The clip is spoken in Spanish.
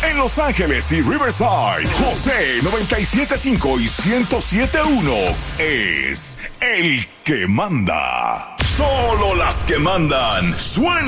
En Los Ángeles y Riverside, José 97.5 y 107.1 es el que manda. Solo las que mandan suenan.